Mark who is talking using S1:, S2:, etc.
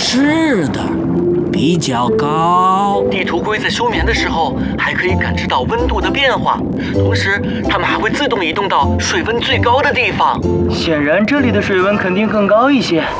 S1: 是的，比较高。
S2: 地图龟在休眠的时候，还可以感知到温度的变化，同时它们还会自动移动到水温最高的地方。
S3: 显然这里的水温肯定更高一些。